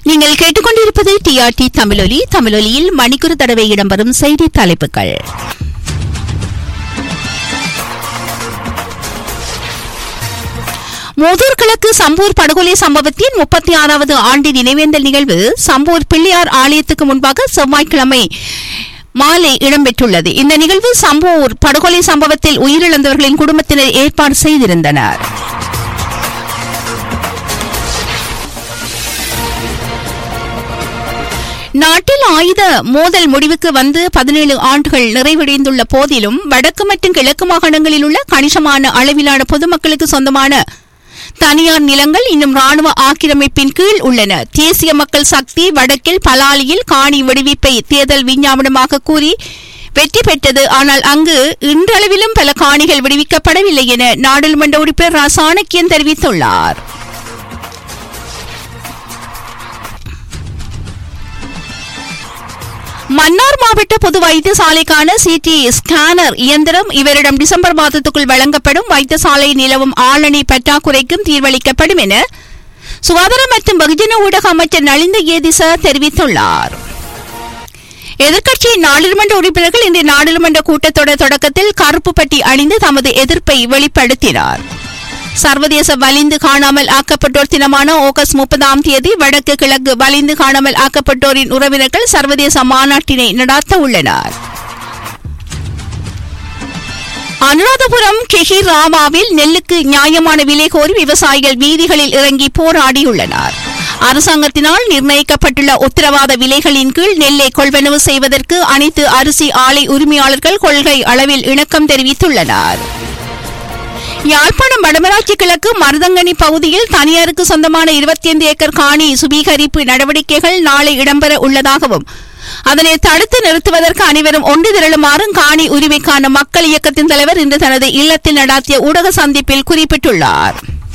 நீங்கள் கேட்டுக்கொண்டிருப்பது டிஆர்டி தமிழொலி. தமிழொலியில் மணிக்கூறு தடவை இடம்பெறும் செய்தி தலைப்புகள். மூதூர் கிழக்கு சம்பூர் படுகொலை சம்பவத்தின் 36வது ஆண்டு நினைவேந்தல் நிகழ்வு சம்பூர் பிள்ளையார் ஆலயத்துக்கு முன்பாக செவ்வாய்க்கிழமை மாலை இடம்பெற்றுள்ளது. இந்த நிகழ்வு சம்பூர் படுகொலை சம்பவத்தில் உயிரிழந்தவர்களின் குடும்பத்தினர் ஏற்பாடு செய்திருந்தனர். நாட்டில் ஆயுத மோதல் முடிவுக்கு வந்து 17 ஆண்டுகள் நிறைவடைந்துள்ள போதிலும் வடக்கு மற்றும் கிழக்கு மாகாணங்களில் உள்ள கணிசமான அளவிலான பொதுமக்களுக்கு சொந்தமான தனியார் நிலங்கள் இன்னும் ராணுவ ஆக்கிரமிப்பின் கீழ் உள்ளன. தேசிய மக்கள் சக்தி வடக்கில் பலாலியில் காணி விடுவிப்பை தேர்தல் விஞ்ஞாபனமாக கூறி வெற்றி பெற்றது. ஆனால் அங்கு இன்றளவிலும் பல காணிகள் விடுவிக்கப்படவில்லை என நாடாளுமன்ற உறுப்பினர் ரா சாணக்கியன் தெரிவித்துள்ளார். மன்னார் மாவட்ட பொது வைத்தியசாலைக்கான சிடி ஸ்கேனர் இயந்திரம் இவரிடம் டிசம்பர் மாதத்துக்குள் வழங்கப்படும். வைத்தியசாலை நிலவும் ஆளணி பற்றாக்குறைக்கும் தீர்வளிக்கப்படும் என சுகாதார மற்றும் வெகுஜன ஊடக அமைச்சர் நலிந்த ஏதிச தெரிவித்துள்ளார். எதிர்க்கட்சியின் நாடாளுமன்ற உறுப்பினர்கள் இன்று நாடாளுமன்ற கூட்டத்தொடர் தொடக்கத்தில் கருப்பு பட்டி அணிந்து தமது எதிர்ப்பை வெளிப்படுத்தினார். சர்வதேச வலிந்து காணாமல் ஆக்கப்பட்டோர் தினமான ஆகஸ்ட் 30ஆம் தேதி வடக்கு கிழக்கு வலிந்து காணாமல் ஆக்கப்பட்டோரின் உறவினர்கள் சர்வதேச மாநாட்டினை நடாத்த உள்ளனர். அனுராதபுரம் கெஹி ராமாவில் நெல்லுக்கு நியாயமான விலை கோரி விவசாயிகள் வீதிகளில் இறங்கி போராடியுள்ளனர். அரசாங்கத்தினால் நிர்ணயிக்கப்பட்டுள்ள உத்தரவாத விலைகளின் கீழ் நெல்லை கொள்வனவு செய்வதற்கு அனைத்து அரிசி ஆலை உரிமையாளர்கள் கொள்கை அளவில் இணக்கம் தெரிவித்துள்ளனர். யாழ்ப்பாணம் வடமராட்சி கிழக்கு மருதங்கனி பகுதியில் தனியாருக்கு சொந்தமான 25 ஏக்கர் காணி சுபீகரிப்பு நடவடிக்கைகள் நாளை இடம்பெற உள்ளதாகவும் அதனை தடுத்து நிறுத்துவதற்கு அனைவரும் ஒன்று திரளுமாறும் காணி உரிமைக்கான மக்கள் இயக்கத்தின் தலைவர் இன்று தனது இல்லத்தில் நடாத்திய ஊடக சந்திப்பில் குறிப்பிட்டுள்ளார்.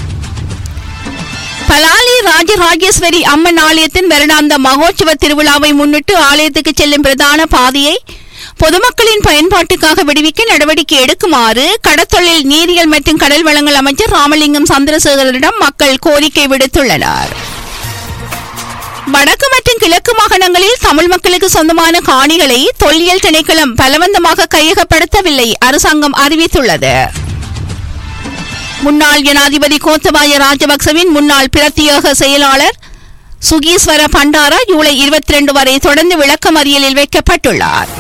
பலாலி ராஜராஜேஸ்வரி அம்மன் ஆலயத்தின் வருடாந்த மகோற்சவ திருவிழாவை முன்னிட்டு ஆலயத்துக்கு செல்லும் பிரதான பாதையை பொதுமக்களின் பயன்பாட்டுக்காக விடுவிக்க நடவடிக்கை எடுக்குமாறு கடத்தொழில் நீரியல் மற்றும் கடல் வளங்கள் அமைச்சர் ராமலிங்கம் சந்திரசேகரனிடம் மக்கள் கோரிக்கை விடுத்துள்ளனர். வடக்கு மற்றும் கிழக்கு மாகாணங்களில் தமிழ் மக்களுக்கு சொந்தமான காணிகளை தொல்லியல் திணைக்களம் பலவந்தமாக கையகப்படுத்தவில்லை, அரசாங்கம் அறிவித்துள்ளது. முன்னாள் ஜனாதிபதி கோத்தபாய ராஜபக்சவின் முன்னாள் பிரத்யேக செயலாளர் சுகீஸ்வர பண்டாரா ஜூலை 22 வரை தொடர்ந்து விளக்கமறியலில் வைக்கப்பட்டுள்ளார்.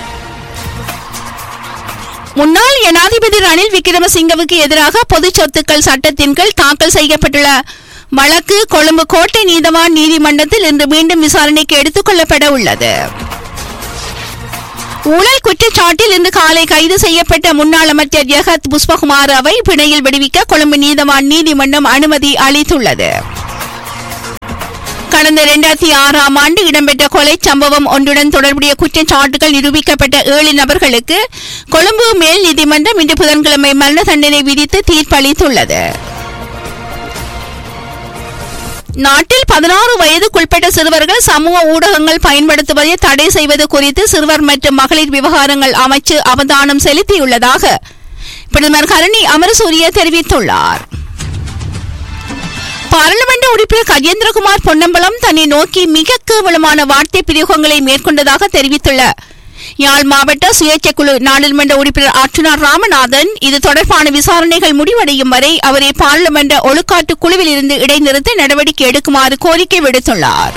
முன்னாள் ஜனாதிபதி ரணில் விக்ரமசிங்கவுக்கு எதிராக பொது சொத்துக்கள் சட்டத்தின் கீழ் தாக்கல் செய்யப்பட்டுள்ள வழக்கு கொழும்பு கோட்டை நீதவான் நீதிமன்றத்தில் இன்று மீண்டும் விசாரணைக்கு எடுத்துக் கொள்ளப்பட உள்ளது. ஊழல் குற்றச்சாட்டில் இன்று காலை கைது செய்யப்பட்ட முன்னாள் அமைச்சர் ஜெகத் புஷ்பகுமாரவை பிணையில் விடுவிக்க கொழும்பு நீதவான் நீதிமன்றம் அனுமதி அளித்துள்ளது. கடந்த 2006ஆம் ஆண்டு இடம்பெற்ற கொலை சம்பவம் ஒன்றுடன் தொடர்புடைய குற்றச்சாட்டுகள் நிரூபிக்கப்பட்ட 7 நபர்களுக்கு கொழும்பு மேல் நீதிமன்றம் இன்று புதன்கிழமை மரண தண்டனை விதித்து தீர்ப்பளித்துள்ளது. நாட்டில் 16 வயதுக்குட்பட்ட சிறுவர்கள் சமூக ஊடகங்கள் பயன்படுத்துவதை தடை செய்வது குறித்து சிறுவர் மற்றும் மகளிர் விவகாரங்கள் அமைச்சு அவதானம் செலுத்தியுள்ளதாக பிரதமர் கரணி அமரசூரிய தெரிவித்துள்ளார். பாராளுமன்ற உறுப்பினர் கஜேந்திரகுமார் பொன்னம்பலம் தன்னை நோக்கி மிக கேவலமான வார்த்தை பிரயோகங்களை மேற்கொண்டதாக தெரிவித்துள்ள யாழ் மாவட்ட சுயேட்சை குழு நாடாளுமன்ற உறுப்பினர் அர்ச்சுனார் ராமநாதன் இது தொடர்பான விசாரணைகள் முடிவடையும் வரை அவரை பாராளுமன்ற ஒழுக்காட்டு குழுவில் இருந்து இடைநிறுத்த நடவடிக்கை எடுக்குமாறு கோரிக்கை விடுத்துள்ளார்.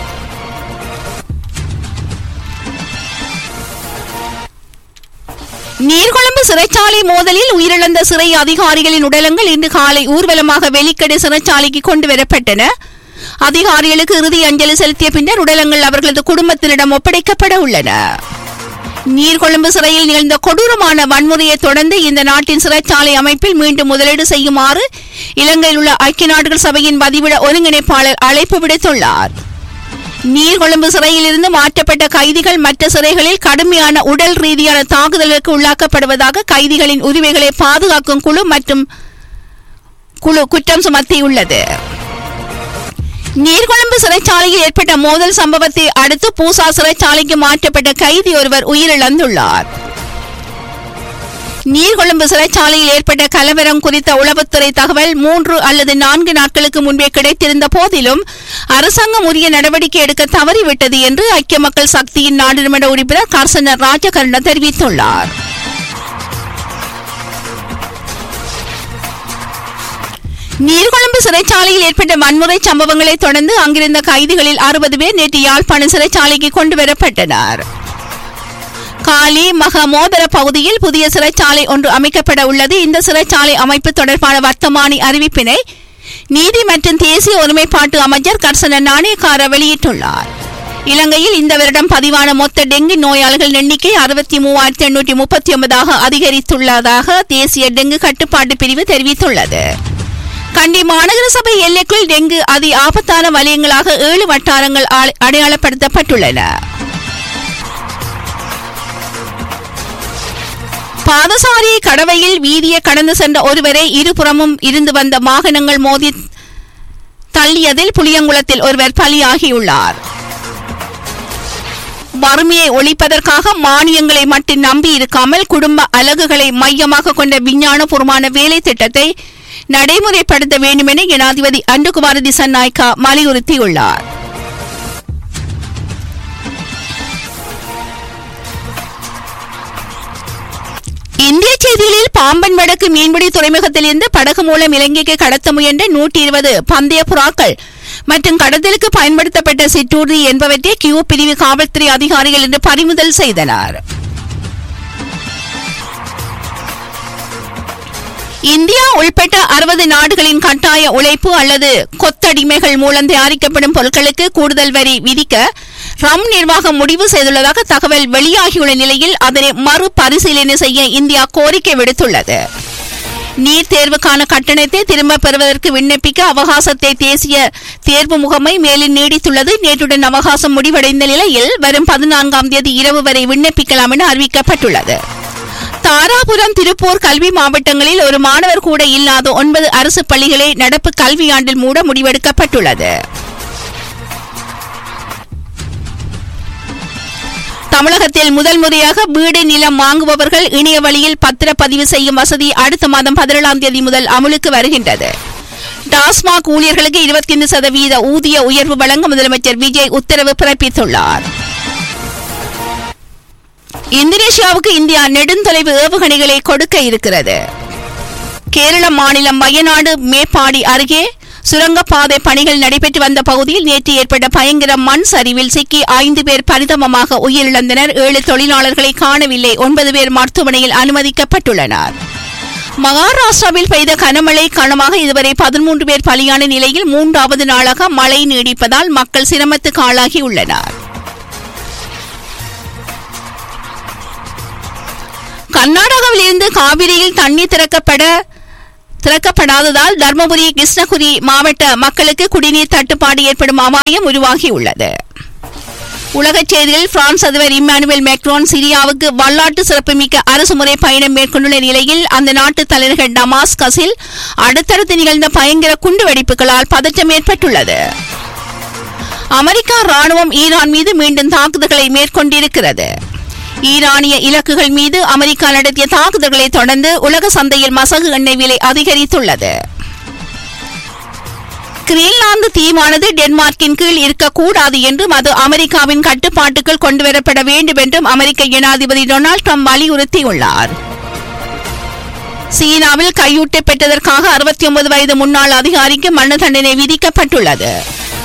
நீர்கொழும்பு சிறைச்சாலை மோதலில் உயிரிழந்த சிறை அதிகாரிகளின் உடலங்கள் இன்று காலை ஊர்வலமாக வெலிக்கடை சிறைச்சாலைக்கு கொண்டு வரப்பட்டன. அதிகாரிகளுக்கு இறுதி அஞ்சலி செலுத்திய பின்னர் உடலங்கள் அவர்களது குடும்பத்தினரிடம் ஒப்படைக்கப்பட உள்ளன. நீர்கொழும்பு சிறையில் நிகழ்ந்த கொடூரமான வன்முறையை தொடர்ந்து இந்த நாட்டின் சிறைச்சாலை அமைப்பில் மீண்டும் முதலீடு செய்யுமாறு இலங்கையில் உள்ள ஐக்கிய நாடுகள் சபையின் பதிவிட ஒருங்கிணைப்பாளர் அழைப்பு விடுத்துள்ளார். நீர்கொழும்பு சிறையில் இருந்து மாற்றப்பட்ட கைதிகள் மற்ற சிறைகளில் கடுமையான உடல் ரீதியான தாக்குதலுக்கு உள்ளாக்கப்படுவதாக கைதிகளின் உரிமைகளை பாதுகாக்கும் குழு குற்றம் சுமத்தியுள்ளது. நீர்கொழும்பு சிறைச்சாலையில் ஏற்பட்ட மோதல் சம்பவத்தை அடுத்து பூசா சிறைச்சாலைக்கு மாற்றப்பட்ட கைதி ஒருவர் உயிரிழந்துள்ளார். நீர்கொழும்பு சிறைச்சாலையில் ஏற்பட்ட கலவரம் குறித்த உளவுத்துறை தகவல் 3 அல்லது 4 நாட்களுக்கு முன்பே கிடைத்திருந்த போதிலும் அரசாங்கம் உரிய நடவடிக்கை எடுக்க தவறிவிட்டது என்று ஐக்கிய மக்கள் சக்தியின் நாடாளுமன்ற உறுப்பினர் கர்சன ராஜகர்ண தெரிவித்துள்ளார். நீர்கொழும்பு சிறைச்சாலையில் ஏற்பட்ட வன்முறை சம்பவங்களை தொடர்ந்து அங்கிருந்த கைதிகளில் 60 பேர் நேற்று யாழ்ப்பாண சிறைச்சாலைக்கு கொண்டுவரப்பட்டனர். காலி மகமோதர பகுதியில் புதிய சிறைச்சாலை ஒன்று அமைக்கப்பட உள்ளது. இந்த சிறைச்சாலை அமைப்பு தொடர்பான வர்த்தமானி அறிவிப்பினை நீதி மற்றும் தேசிய ஒருமைப்பாட்டு அமைச்சர் கர்சன நாணயக்கார வெளியிட்டுள்ளார். இலங்கையில் இந்த வருடம் பதிவான மொத்த டெங்கு நோயாளர்கள் எண்ணிக்கை 63,839 அதிகரித்துள்ளதாக தேசிய டெங்கு கட்டுப்பாட்டு பிரிவு தெரிவித்துள்ளது. கண்டி மாநகர சபை எல்லைக்குள் டெங்கு அதி ஆபத்தான வலயங்களாக 7 வட்டாரங்கள் அடையாளப்படுத்தப்பட்டுள்ளன. பாதசாரியை கடவையில் வீதியை கடந்து சென்ற ஒருவரை இருபுறமும் இருந்து வந்த வாகனங்கள் மோதி தள்ளியதில் புளியங்குளத்தில் ஒருவர் பலியாகியுள்ளார். வறுமையை ஒழிப்பதற்காக மானியங்களை மட்டும் நம்பி இருக்காமல் குடும்ப அலகுகளை மையமாக கொண்ட விஞ்ஞானபூர்வமான வேலை திட்டத்தை நடைமுறைப்படுத்த வேண்டும் என ஜனாதிபதி அண்டுகுமார திசாநாயக்கா வலியுறுத்தியுள்ளார். இந்திய செய்திகளில் பாம்பன் வடக்கு மீன்பிடி துறைமுகத்தில் இருந்து படகு மூலம் இலங்கைக்கு கடத்த முயன்ற 120 பந்தய புறாக்கள் மற்றும் கடத்தலுக்கு பயன்படுத்தப்பட்ட சிற்றூர்தி என்பவற்றை கியூ பிரிவு காவல்துறை அதிகாரிகள் இன்று பறிமுதல் செய்தனர். இந்தியா உள்பட்ட 60 நாடுகளின் கட்டாய உழைப்பு அல்லது கொத்தடிமைகள் மூலம் தயாரிக்கப்படும் பொருட்களுக்கு கூடுதல் வரி விதிக்க ரம் நிர்வாகம் முடிவு செய்துள்ளதாக தகவல் வெளியாகியுள்ள நிலையில் அதனை மறுபரிசீலனை செய்ய இந்தியா கோரிக்கை விடுத்துள்ளது. நீட் தேர்வுக்கான கட்டணத்தை திரும்பப் பெறுவதற்கு விண்ணப்பிக்க அவகாசத்தை தேசிய தேர்வு முகமை மேலும் நீடித்துள்ளது. நேற்றுடன் அவகாசம் முடிவடைந்த நிலையில் வரும் 14ஆம் தேதி இரவு வரை விண்ணப்பிக்கலாம் என அறிவிக்கப்பட்டுள்ளது. தாராபுரம், திருப்பூர் கல்வி மாவட்டங்களில் ஒரு மாணவர் கூட இல்லாத 9 அரசு பள்ளிகளை நடப்பு கல்வியாண்டில் மூட முடிவெடுக்கப்பட்டுள்ளது. தமிழகத்தில் முதல் முறையாக வீடு நிலம் வாங்குபவர்கள் இணைய வழியில் பத்திரப்பதிவு செய்யும் வசதி அடுத்த மாதம் 17ஆம் தேதி முதல் அமுலுக்கு வருகின்றது. டாஸ்மாக் ஊழியர்களுக்கு 25% ஊதிய உயர்வு வழங்க முதலமைச்சர் விஜய் உத்தரவு பிறப்பித்துள்ளார். இந்தோனேஷியாவுக்கு இந்தியா நெடுந்தொலைவு ஏவுகணைகளை கொடுக்க இருக்கிறது. கேரள மாநிலம் வயநாடு மேப்பாடி அருகே சுரங்கப்பாதை பணிகள் நடைபெற்று வந்த பகுதியில் நேற்று ஏற்பட்ட பயங்கர மண் சரிவில் சிக்கி 5 பேர் பரிதாபமாக உயிரிழந்தனர். 7 தொழிலாளர்களை காணவில்லை. 9 பேர் மருத்துவமனையில் அனுமதிக்கப்பட்டுள்ளனர். மகாராஷ்டிராவில் பெய்த கனமழை காரணமாக இதுவரை 13 பேர் பலியான நிலையில் 3வது நாளாக மழை நீடிப்பதால் மக்கள் சிரமத்துக்கு ஆளாகி உள்ளனர். கர்நாடகாவில் இருந்து காவிரியில் தண்ணீர் திறக்கப்படாததால் தர்மபுரி, கிருஷ்ணகிரி மாவட்ட மக்களுக்கு குடிநீர் தட்டுப்பாடு ஏற்படும் அபாயம் உருவாகியுள்ளது. உலகச் செய்திகளில் பிரான்ஸ் அதிபர் இம்மானுவேல் மேக்ரோன் சிரியாவுக்கு வரலாற்று சிறப்புமிக்க அரசுமுறை பயணம் மேற்கொண்டுள்ள நிலையில் அந்த நாட்டு தலைநகர் டமாஸ்கஸில் அடுத்தடுத்து நிகழ்ந்த பயங்கர குண்டுவெடிப்புகளால் பதற்றம் ஏற்பட்டுள்ளது. அமெரிக்கா ராணுவம் ஈரான் மீது மீண்டும் தாக்குதல்களை மேற்கொண்டிருக்கிறது. ஈரானிய இலக்குகள் மீது அமெரிக்கா நடத்திய தாக்குதல்களை தொடர்ந்து உலக சந்தையில் மசகு எண்ணெய் விலை அதிகரித்துள்ளது. கிரீன்லாந்து தீவானது டென்மார்க்கின் கீழ் இருக்கக்கூடாது என்றும் அது அமெரிக்காவின் கட்டுப்பாட்டுக்குள் கொண்டுவரப்பட வேண்டும் என்றும் அமெரிக்க ஜனாதிபதி டொனால்ட் ட்ரம்ப் வலியுறுத்தியுள்ளார். சீனாவில் கையூட்டை பெற்றதற்காக 69 வயது முன்னாள் அதிகாரிக்கு மரண தண்டனை விதிக்கப்பட்டுள்ளது.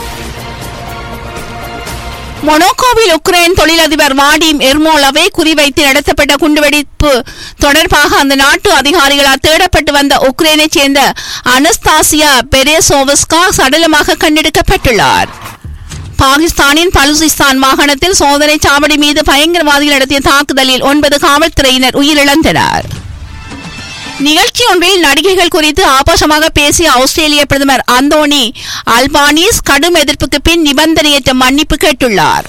மொனாக்கோவில் உக்ரைன் தொழிலதிபர் வாடிம் எர்மோலோவை குறிவைத்து நடத்தப்பட்ட குண்டுவெடிப்பு தொடர்பாக அந்த நாட்டு அதிகாரிகளால் தேடப்பட்டு வந்த உக்ரைனைச் சேர்ந்த அனஸ்தாசியா பெரேசோவ்ஸ்கா சடலமாக கண்டெடுக்கப்பட்டுள்ளார். பாகிஸ்தானின் பலுசிஸ்தான் மாகாணத்தில் சோதனை சாவடி மீது பயங்கரவாதிகள் நடத்திய தாக்குதலில் 9 காவல்துறையினர் உயிரிழந்தனர். நிகழ்ச்சி ஒன்றில் நடிகைகள் குறித்து ஆபாசமாக பேசிய ஆஸ்திரேலிய பிரதமர் அந்தோனி அல்பானீஸ் கடும் எதிர்ப்புக்கு பின் நிபந்தனையற்ற மன்னிப்பு கேட்டுள்ளார்.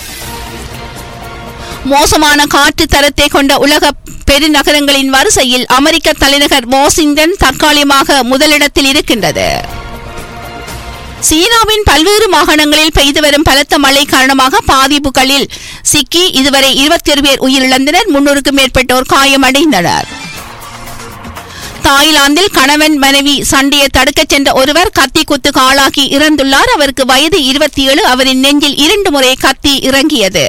மோசமான காற்று தரத்தை கொண்ட உலக பெருநகரங்களின் வரிசையில் அமெரிக்க தலைநகர் வாஷிங்டன் தற்காலிகமாக முதலிடத்தில் இருக்கின்றது. சீனாவின் பல்வேறு மாகாணங்களில் பெய்து வரும் பலத்த மழை காரணமாக பாதிப்புகளில் சிக்கி இதுவரை 21 பேர் உயிரிழந்தனர். 300க்கும் மேற்பட்டோர் காயமடைந்தனர். தாய்லாந்தில் கணவன் மனைவி சண்டையை தடுக்கச் சென்ற ஒருவர் கத்தி குத்துக்கு ஆளாகி இறந்துள்ளார். அவருக்கு வயது 27. அவரின் நெஞ்சில் 2 முறை கத்தி இறங்கியது.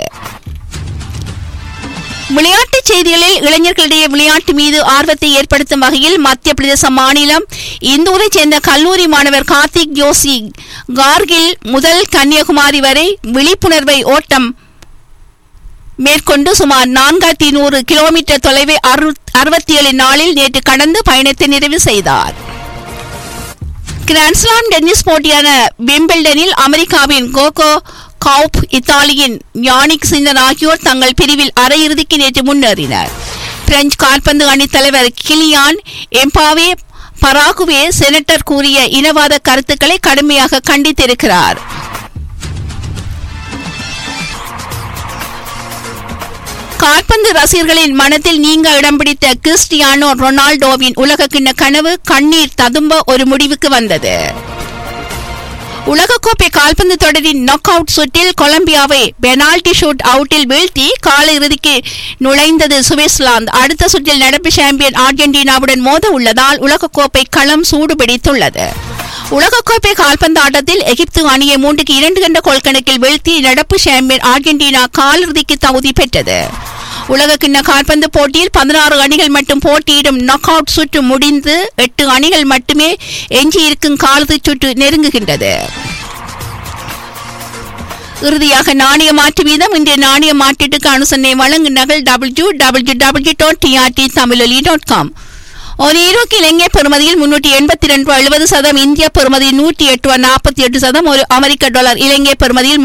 விளையாட்டுச் செய்திகளில் இளைஞர்களிடையே விளையாட்டு மீது ஆர்வத்தை ஏற்படுத்தும் வகையில் மத்திய பிரதேச மாநிலம் இந்தூரைச் சேர்ந்த கல்லூரி மாணவர் கார்த்திக் ஜோஷி கார்கில் முதல் கன்னியாகுமரி வரை விழிப்புணர்வை ஓட்டம் மேற்கொண்டு சுமார் 4100 கிலோமீட்டர் தொலைவை 67 நாளில் நேற்று கடந்து பயணத்தை நிறைவு செய்தார். கிராண்ட்ஸ்லாம் டென்னிஸ் போட்டியான விம்பிள்டனில் அமெரிக்காவின் கோகோ கவுப், இத்தாலியின் யானிக் சின்னர் ஆகியோர் தங்கள் பிரிவில் அரையிறுதிக்கு நேற்று முன்னேறினர். பிரெஞ்சு கால்பந்து அணித் தலைவர் கிலியான் எம்பாவே பராகுவே செனட்டர் கூறிய இனவாத கருத்துக்களை கடுமையாக கண்டித்திருக்கிறார். கால்பந்து ரசிகர்களின் மனத்தில் நீங்க இடம் பிடித்த கிறிஸ்டியானோ ரொனால்டோவின் உலகக்கிண்ண கனவு கண்ணீர் ததும்ப ஒரு முடிவுக்கு வந்தது. உலகக்கோப்பை கால்பந்து தொடரின் நாக் அவுட் சுற்றில் கொலம்பியாவை பெனால்டி ஷூட் அவுட்டில் வீழ்த்தி காலிறுதிக்கு நுழைந்தது சுவிட்சர்லாந்து. அடுத்த சுற்றில் நடப்பு சாம்பியன் அர்ஜென்டினாவுடன் மோத உள்ளதால் உலகக்கோப்பை களம் சூடுபிடித்துள்ளது. உலகக்கோப்பை கால்பந்து ஆட்டத்தில் எகிப்து அணியை 3-2 என்ற கோல் கணக்கில் வீழ்த்தி நடப்பு சாம்பியன் அர்ஜென்டினா காலிறுதிக்கு தகுதி பெற்றது. உலகக்கிண்ண கால்பந்து போட்டியில் 16 அணிகள் மட்டும் போட்டியிடும் நாக் அவுட் சுற்று முடிந்து 8 அணிகள் மட்டுமே எஞ்சியிருக்கும் காலிறுதி சுற்று நெருங்குகின்றது. இறுதியாக நாணய மாற்று வீதம். இன்றைய நாணய மாற்றீட்டுக்கு அனுசரணை வழங்குநர்கள் www.trttamiloli.com. ஒரு ஈரோக்கு இலங்கை பெறுமதியில் 382.70, இந்திய பெறுமதியில் 108.48, ஒரு அமெரிக்க டாலர் இலங்கை பெறுமதியில்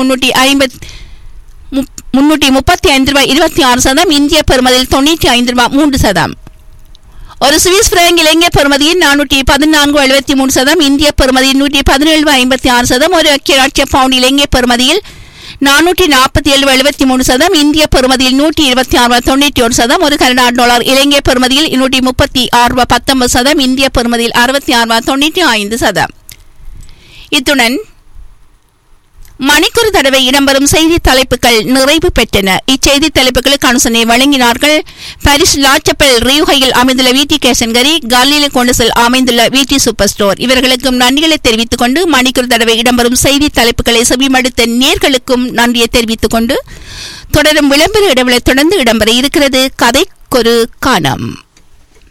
335.26, இந்திய பெறுமதியில் 95.3. ஒரு சுவிஸ் பிராங்க் இலங்கை பெறுமதியில் 414.73, இந்திய பெறுமதியில் 117.56, ஒரு ஐக்கிய பவுண்ட் இலங்கை பெறுமதியில் 447.73, இந்திய பெறுமதியில் 126.91, ஒரு கனடா டாலர் இலங்கை பெறுமதியில் 136.19, இந்திய பெறுமதியில் 66.95. இத்துடன் மணிக்கூர் தடவை இடம்பெறும் செய்தி தலைப்புகள் நிறைவு பெற்றன. இச்செய்தி தலைப்புகளுக்கு அனுசரணை வழங்கினார்கள் பாரிஸ் லாச்சப்பல் ரியூகையில் அமைந்துள்ள விடி கேசன்கரி, கல்லில கொண்டசில் அமைந்துள்ள விடி சூப்பர் ஸ்டோர். இவர்களுக்கும் நன்றிகளை தெரிவித்துக் கொண்டு மணிக்கூர் தடவை இடம்பெறும் செய்தி தலைப்புகளை செவிமடுத்த நேர்களுக்கும் நன்றியை தெரிவித்துக் கொண்டு தொடரும் விளம்பர இடைவெளி தொடர்ந்து இடம்பெற இருக்கிறது கதைக்கொரு காணம்.